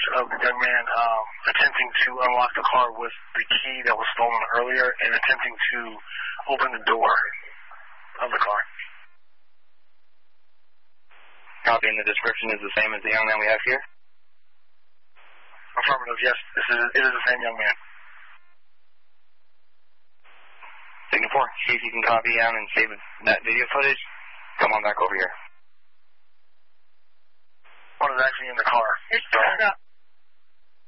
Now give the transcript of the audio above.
of the young man attempting to unlock the car with the key that was stolen earlier and attempting to open the door of the car. Copy, and the description is the same as the young man we have here? Affirmative, yes. It is the same young man. Signal 4, see if you can copy down and save that video footage. Come on back over here. One is actually in the car. It's